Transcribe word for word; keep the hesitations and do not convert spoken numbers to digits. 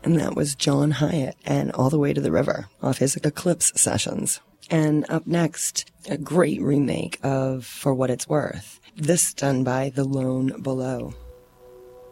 and that was John Hiatt and All the Way to the River off his Eclipse sessions. And up next, a great remake of For What It's Worth, this done by The Lone Below.